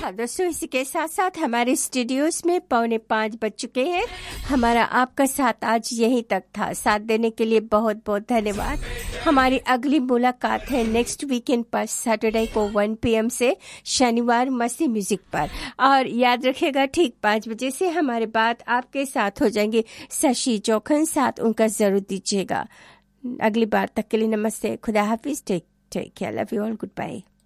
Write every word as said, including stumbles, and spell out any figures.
हाँ दोस्तों, इसी के साथ साथ हमारे स्टूडियोज में पौने पाँच बज चुके हैं। हमारा आपका साथ आज यहीं तक था। साथ देने के लिए बहुत बहुत धन्यवाद। हमारी अगली मुलाकात है नेक्स्ट वीकेंड पर सैटरडे को वन पी एम से, शनिवार मस्ती म्यूजिक पर। और याद रखिएगा ठीक पाँच बजे से हमारे बात आपके साथ हो जाएंगे शशि चौखन, साथ उनका जरूर दीजिएगा। अगली बार तक के लिए नमस्ते, खुदा हाफिज, take take care, love you all, good bye.